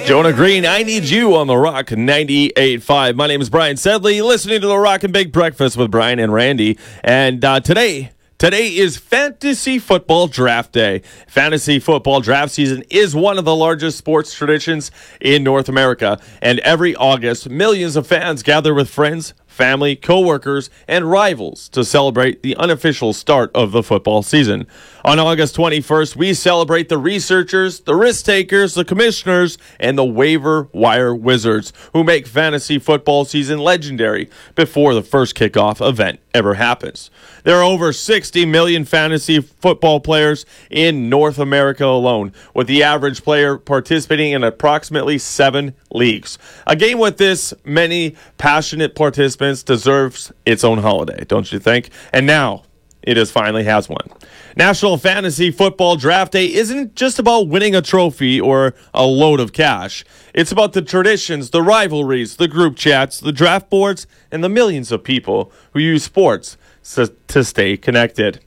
Jonah Green, I Need You on The Rock 98.5. My name is Brian Sedley, listening to The Rock and Big Breakfast with Brian and Randy. And today is Fantasy Football Draft Day. Fantasy football draft season is one of the largest sports traditions in North America. And every August, millions of fans gather with friends, family, co-workers, and rivals to celebrate the unofficial start of the football season. On August 21st, we celebrate the researchers, the risk takers, the commissioners, and the waiver wire wizards who make fantasy football season legendary before the first kickoff event ever happens. There are over 60 million fantasy football players in North America alone, with the average player participating in approximately 7 leagues. A game with this many passionate participants deserves its own holiday, don't you think? And now, it finally has one. National Fantasy Football Draft Day isn't just about winning a trophy or a load of cash. It's about the traditions, the rivalries, the group chats, the draft boards, and the millions of people who use sports to stay connected.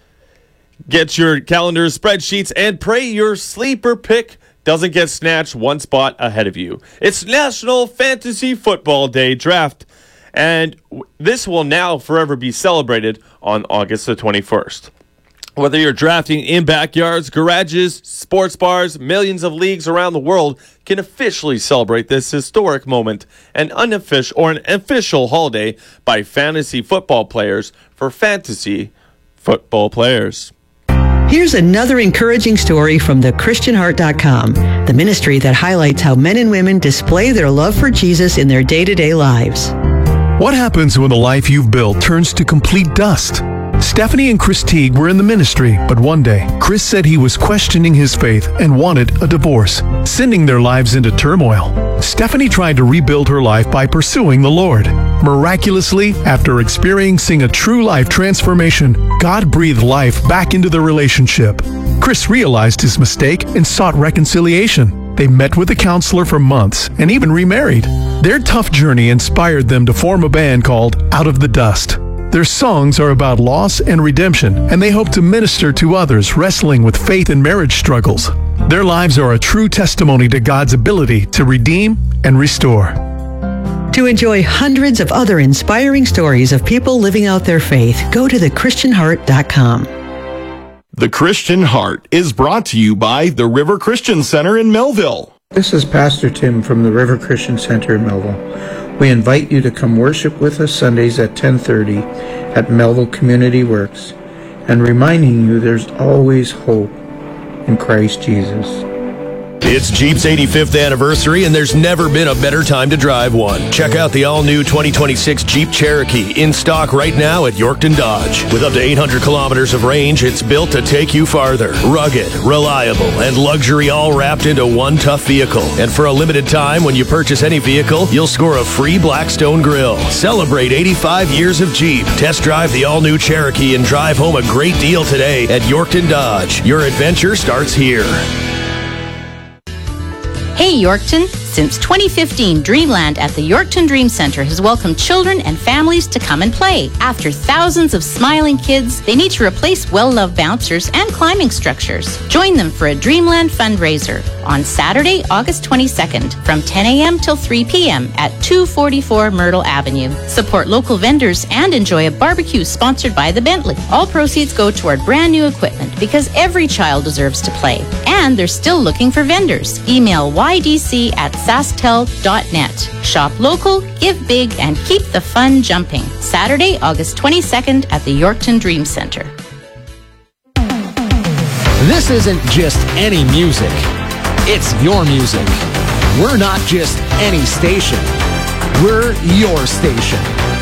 Get your calendar spreadsheets and pray your sleeper pick doesn't get snatched one spot ahead of you. It's National Fantasy Football Day Draft, and this will now forever be celebrated on August the 21st. Whether you're drafting in backyards, garages, sports bars, millions of leagues around the world can officially celebrate this historic moment, an official holiday by fantasy football players for fantasy football players. Here's another encouraging story from thechristianheart.com, the ministry that highlights how men and women display their love for Jesus in their day-to-day lives. What happens when the life you've built turns to complete dust? Stephanie and Chris Teague were in the ministry, but one day, Chris said he was questioning his faith and wanted a divorce, sending their lives into turmoil. Stephanie tried to rebuild her life by pursuing the Lord. Miraculously, after experiencing a true life transformation, God breathed life back into the relationship. Chris realized his mistake and sought reconciliation. They met with a counselor for months and even remarried. Their tough journey inspired them to form a band called Out of the Dust. Their songs are about loss and redemption, and they hope to minister to others wrestling with faith and marriage struggles. Their lives are a true testimony to God's ability to redeem and restore. To enjoy hundreds of other inspiring stories of people living out their faith, go to thechristianheart.com. The Christian Heart is brought to you by the River Christian Center in Melville. This is Pastor Tim from the River Christian Center in Melville. We invite you to come worship with us Sundays at 10:30 at Melville Community Works, and reminding you there's always hope in Christ Jesus. It's Jeep's 85th anniversary, and there's never been a better time to drive one. Check out the all-new 2026 Jeep Cherokee, in stock right now at Yorkton Dodge. With up to 800 kilometers of range, it's built to take you farther. Rugged, reliable, and luxury all wrapped into one tough vehicle. And for a limited time, when you purchase any vehicle, you'll score a free Blackstone grill. Celebrate 85 years of Jeep. Test drive the all-new Cherokee and drive home a great deal today at Yorkton Dodge. Your adventure starts here. Hey Yorkton! Since 2015, Dreamland at the Yorkton Dream Center has welcomed children and families to come and play. After thousands of smiling kids, they need to replace well-loved bouncers and climbing structures. Join them for a Dreamland fundraiser on Saturday, August 22nd from 10 a.m. till 3 p.m. at 244 Myrtle Avenue. Support local vendors and enjoy a barbecue sponsored by the Bentley. All proceeds go toward brand new equipment because every child deserves to play. And they're still looking for vendors. Email ydc@sastel.net. Shop local, give big, and keep the fun jumping. Saturday, August 22nd at the Yorkton Dream Center. This isn't just any music. It's your music. We're not just any station. We're your station.